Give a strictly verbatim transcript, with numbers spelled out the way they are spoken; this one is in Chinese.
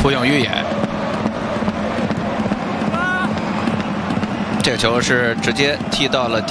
涂永玉也。这个球是直接踢到了。